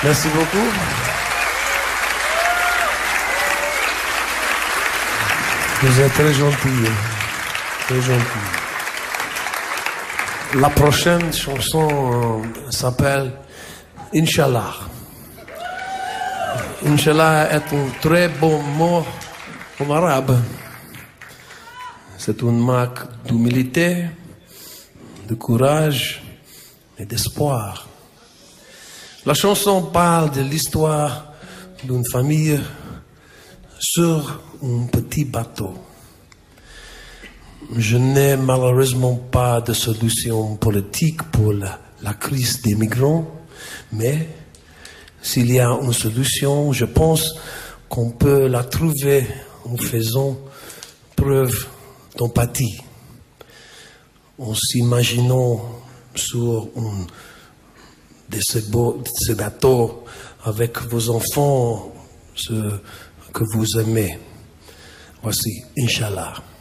Merci beaucoup. Vous êtes très gentil. Très gentil. La prochaine chanson s'appelle Inch'Allah. Inch'Allah est un très bon mot en arabe. C'est une marque d'humilité, de courage et d'espoir. La chanson parle de l'histoire d'une famille sur un petit bateau. Je n'ai malheureusement pas de solution politique pour la crise des migrants, mais s'il y a une solution, je pense qu'on peut la trouver en faisant preuve d'empathie, en s'imaginant sur un de ces bateaux avec vos enfants, ceux que vous aimez. Voici, Inch'Allah.